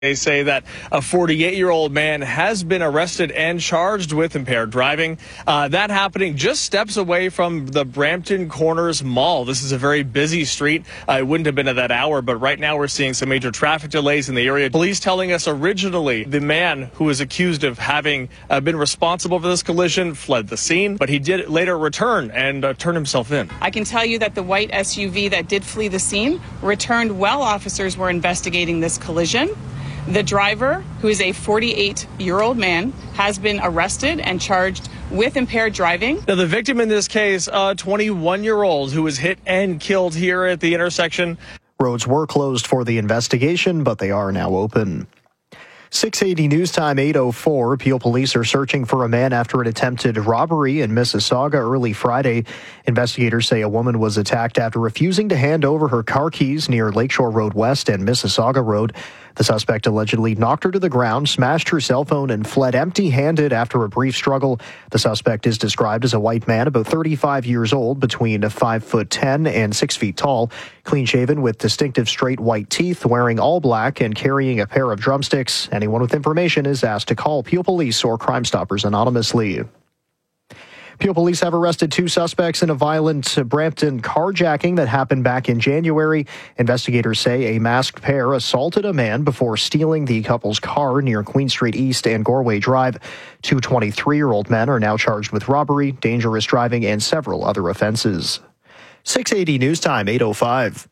They say that a 48-year-old man has been arrested and charged with impaired driving. That happening just steps away from the Brampton Corners Mall. This is a very busy street. It wouldn't have been at that hour, but right now we're seeing some major traffic delays in the area. Police telling us originally the man who is accused of having been responsible for this collision fled the scene, but he did later return and turn himself in. I can tell you that the white SUV that did flee the scene returned while officers were investigating this collision. The driver, who is a 48-year-old man, has been arrested and charged with impaired driving. Now, the victim in this case, a 21-year-old who was hit and killed here at the intersection. Roads were closed for the investigation, but they are now open. 680 News Time, 8:04. Peel police are searching for a man after an attempted robbery in Mississauga early Friday. Investigators say a woman was attacked after refusing to hand over her car keys near Lakeshore Road West and Mississauga Road. The suspect allegedly knocked her to the ground, smashed her cell phone, and fled empty-handed after a brief struggle. The suspect is described as a white man, about 35 years old, between 5'10" and 6 feet tall, clean-shaven with distinctive straight white teeth, wearing all black and carrying a pair of drumsticks. Anyone with information is asked to call Peel Police or Crime Stoppers anonymously. Peel police have arrested 2 suspects in a violent Brampton carjacking that happened back in January. Investigators say a masked pair assaulted a man before stealing the couple's car near Queen Street East and Gorway Drive. 2 23-year-old men are now charged with robbery, dangerous driving, and several other offenses. 680 News Time, 8:05.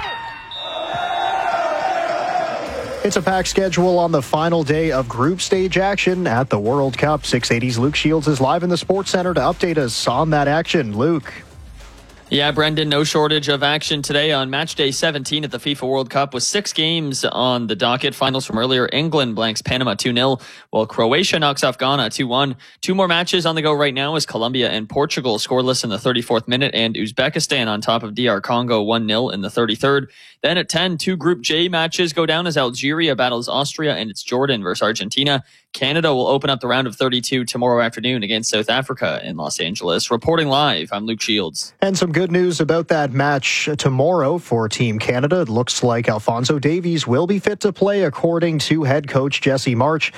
It's a packed schedule on the final day of group stage action at the World Cup. 680's Luke Shields is live in the Sports Center to update us on that action. Luke. Yeah, Brendan, no shortage of action today on match day 17 at the FIFA World Cup with 6 games on the docket. Finals from earlier. England blanks Panama 2-0, while Croatia knocks off Ghana 2-1. 2 more matches on the go right now as Colombia and Portugal scoreless in the 34th minute, and Uzbekistan on top of DR Congo 1-0 in the 33rd. Then at 10, 2 Group J matches go down as Algeria battles Austria, and it's Jordan versus Argentina. Canada will open up the round of 32 tomorrow afternoon against South Africa in Los Angeles. Reporting live, I'm Luke Shields. And some good news about that match tomorrow for Team Canada. It looks like Alphonso Davies will be fit to play, according to head coach Jesse Marsh,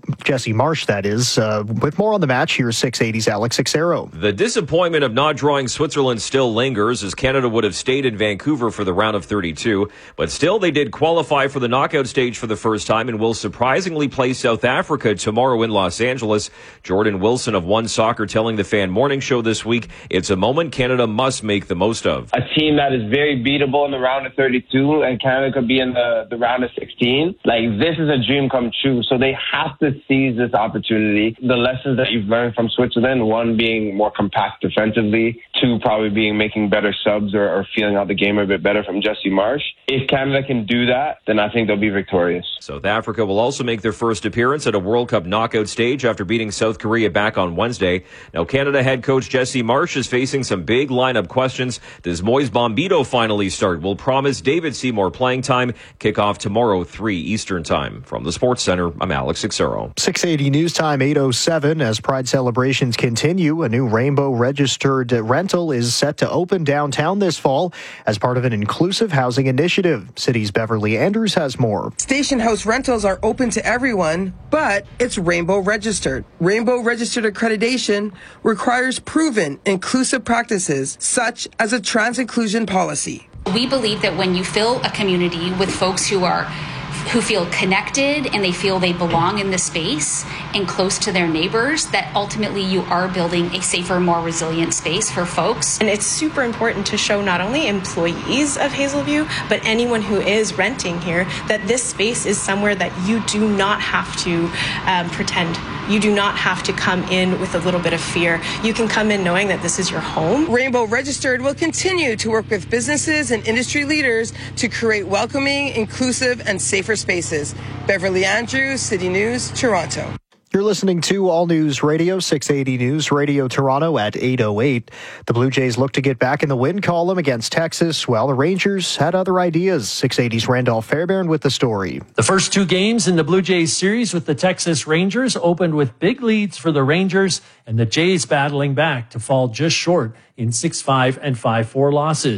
that is. With more on the match, here's 680's Alex Ixero. The disappointment of not drawing Switzerland still lingers, as Canada would have stayed in Vancouver for the round of 32. But still, they did qualify for the knockout stage for the first time and will surprisingly play South Africa tomorrow in Los Angeles. Jordan Wilson of One Soccer telling the Fan Morning Show this week, it's a moment Canada must make the most of. A team that is very beatable in the round of 32, and Canada could be in the round of 16. This is a dream come true, so they have to seize this opportunity. The lessons that you've learned from Switzerland, 1 being more compact defensively, 2 probably being making better subs or feeling out the game a bit better from Jesse Marsh. If Canada can do that, then I think they'll be victorious. South Africa will also make their first appearance at a World Cup knockout stage after beating South Korea back on Wednesday. Now, Canada head coach Jesse Marsh is facing some big lineup questions. Does Moise Bombito finally start? Will promise David Seymour playing time. Kickoff tomorrow, 3 Eastern Time. From the Sports Center, I'm Alex Ixero. 680 News Time, 8:07. As Pride celebrations continue, a new Rainbow registered rental is set to open downtown this fall as part of an inclusive housing initiative. City's Beverly Andrews has more. Station house rentals are open to everyone, but it's Rainbow registered. Rainbow registered accreditation requires proven inclusive practices, such as a trans inclusion policy. We believe that when you fill a community with folks who feel connected and they feel they belong in the space and close to their neighbors, that ultimately you are building a safer, more resilient space for folks. And it's super important to show not only employees of Hazelview, but anyone who is renting here, that this space is somewhere that you do not have to pretend. You do not have to come in with a little bit of fear. You can come in knowing that this is your home. Rainbow Registered will continue to work with businesses and industry leaders to create welcoming, inclusive, and safer spaces. Beverly Andrews, City News, Toronto. You're listening to All News Radio, 680 News Radio Toronto at 8:08. The Blue Jays look to get back in the win column against Texas, while the Rangers had other ideas. 680's Randolph Fairbairn with the story. The first 2 games in the Blue Jays series with the Texas Rangers opened with big leads for the Rangers, and the Jays battling back to fall just short in 6-5 and 5-4 losses.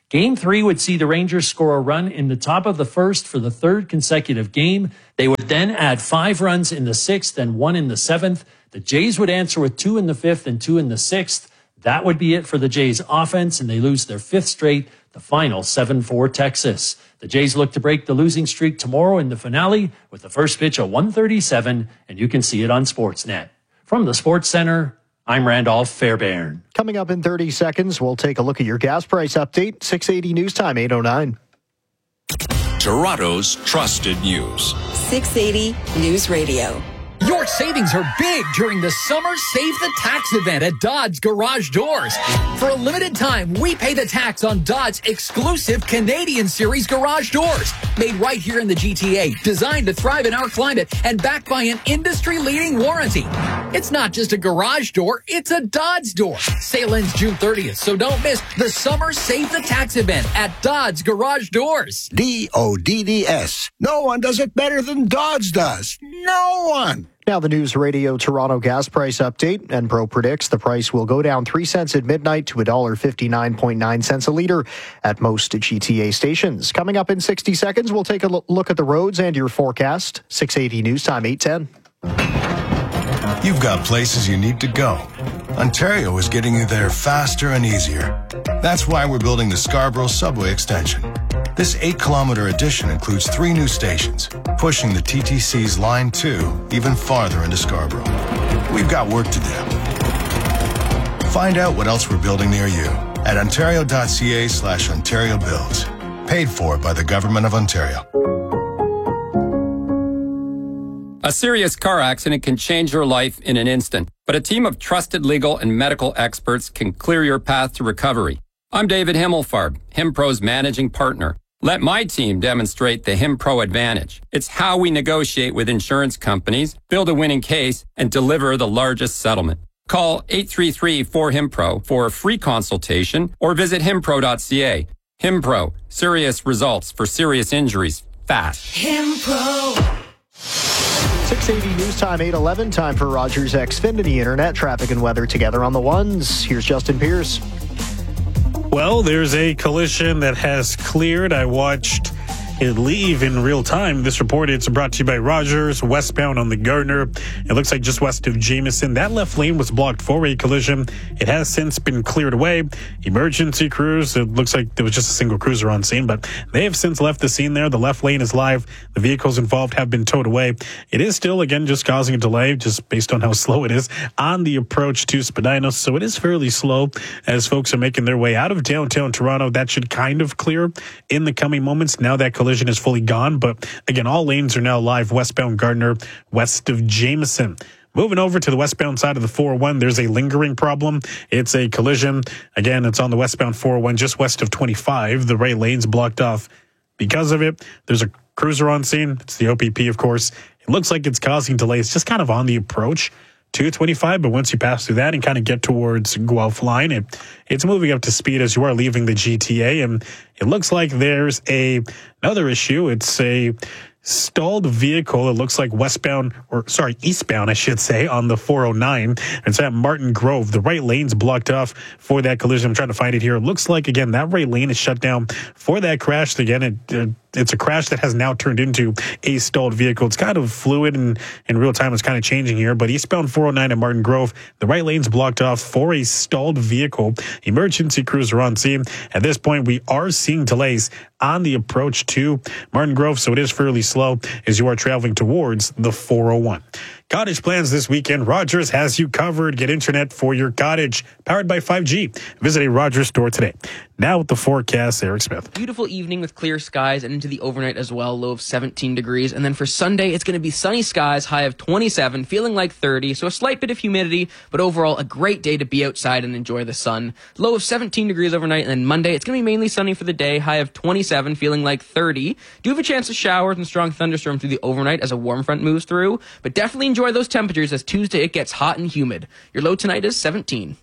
Game 3 would see the Rangers score a run in the top of the first for the third consecutive game. They would then add 5 runs in the 6th and 1 in the 7th. The Jays would answer with 2 in the 5th and 2 in the 6th. That would be it for the Jays offense, and they lose their 5th straight, the final 7-4 Texas. The Jays look to break the losing streak tomorrow in the finale with the first pitch at 1:37, and you can see it on Sportsnet. From the Sports Center, I'm Randolph Fairbairn. Coming up in 30 seconds, we'll take a look at your gas price update. 680 News Time, 8:09. Toronto's trusted news. 680 News Radio. Your savings are big during the Summer Save the Tax event at Dodds Garage Doors. For a limited time, we pay the tax on Dodds' exclusive Canadian Series garage doors. Made right here in the GTA, designed to thrive in our climate, and backed by an industry-leading warranty. It's not just a garage door, it's a Dodds door. Sale ends June 30th, so don't miss the Summer Save the Tax event at Dodds Garage Doors. DODDS. No one does it better than Dodds does. No one. Now the News Radio Toronto gas price update. Enpro predicts the price will go down 3 cents at midnight to $1.59.9 a liter at most GTA stations. Coming up in 60 seconds, we'll take a look at the roads and your forecast. 680 News Time, 8:10. You've got places you need to go. Ontario is getting you there faster and easier. That's why we're building the Scarborough Subway Extension. This 8-kilometer addition includes 3 new stations, pushing the TTC's Line 2 even farther into Scarborough. We've got work to do. Find out what else we're building near you at ontario.ca/Ontario Builds. Paid for by the Government of Ontario. A serious car accident can change your life in an instant, but a team of trusted legal and medical experts can clear your path to recovery. I'm David Himmelfarb, HimPro's managing partner. Let my team demonstrate the HimPro advantage. It's how we negotiate with insurance companies, build a winning case, and deliver the largest settlement. Call 833-4HIMPRO for a free consultation or visit himpro.ca. HimPro, serious results for serious injuries, fast. HimPro. 680 News Time, 8:11. Time for Rogers Xfinity Internet traffic and weather together on the ones. Here's Justin Pierce. Well, there's a collision that has cleared. I watched it leave in real time. This report, it's brought to you by Rogers, westbound on the Gardner. It looks like just west of Jameson. That left lane was blocked for a collision. It has since been cleared away. Emergency crews, it looks like there was just a single cruiser on scene, but they have since left the scene there. The left lane is live. The vehicles involved have been towed away. It is still, again, just causing a delay, just based on how slow it is on the approach to Spadina. So it is fairly slow as folks are making their way out of downtown Toronto. That should kind of clear in the coming moments. Now that collision is fully gone, but again, all lanes are now live westbound Gardner, west of Jameson. Moving over to the westbound side of the 401, there's a lingering problem. It's a collision. Again, it's on the westbound 401, just west of 25. The right lane's blocked off because of it. There's a cruiser on scene. It's the OPP, of course. It looks like it's causing delays just kind of on the approach to 25, but once you pass through that and kind of get towards Guelph line, it's moving up to speed as you are leaving the GTA, and it looks like there's another issue. It's a stalled vehicle. It looks like eastbound, I should say, on the 409. It's at Martin Grove. The right lane's blocked off for that collision. I'm trying to find it here. It looks like, again, that right lane is shut down for that crash. Again, it's a crash that has now turned into a stalled vehicle. It's kind of fluid and in real time it's kind of changing here, but eastbound 409 at Martin Grove, the right lane's blocked off for a stalled vehicle. Emergency crews are on scene. At this point, we are seeing delays on the approach to Martin Grove, so it is fairly slow as you are traveling towards the 401. Cottage plans this weekend. Rogers has you covered. Get internet for your cottage, powered by 5G. Visit a Rogers store today. Now with the forecast, Eric Smith. Beautiful evening with clear skies and into the overnight as well, low of 17 degrees. And then for Sunday, it's going to be sunny skies, high of 27, feeling like 30. So a slight bit of humidity, but overall a great day to be outside and enjoy the sun. Low of 17 degrees overnight. And then Monday, it's going to be mainly sunny for the day, high of 27, feeling like 30. Do have a chance of showers and strong thunderstorms through the overnight as a warm front moves through, but definitely enjoy those temperatures as Tuesday it gets hot and humid. Your low tonight is 17.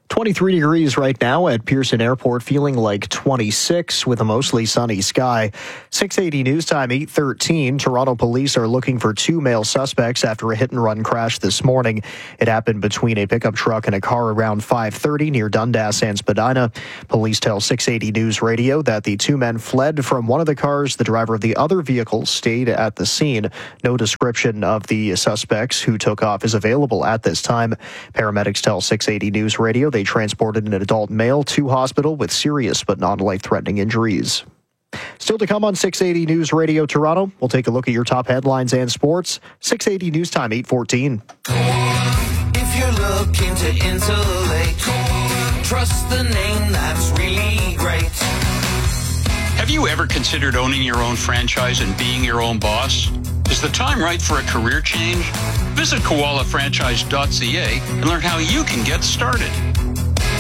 23 degrees right now at Pearson Airport, feeling like 26 with a mostly sunny sky. 680 News Time, 8:13. Toronto police are looking for 2 male suspects after a hit-and-run crash this morning. It happened between a pickup truck and a car around 5:30 near Dundas and Spadina. Police tell 680 News Radio that the 2 men fled from one of the cars. The driver of the other vehicle stayed at the scene. No description of the suspects who took off is available at this time. Paramedics tell 680 News Radio they transported an adult male to hospital with serious but non-life-threatening injuries. Still to come on 680 News Radio Toronto, we'll take a look at your top headlines and sports. 680 News Time, 8:14. If you're looking to insulate, trust the name that's really great. Have you ever considered owning your own franchise and being your own boss? Is the time right for a career change? Visit koalafranchise.ca and learn how you can get started.